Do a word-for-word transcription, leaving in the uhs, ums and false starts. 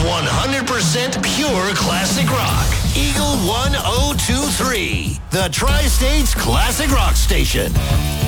one hundred percent pure classic rock. Eagle one oh two three, the Tri-States Classic Rock Station.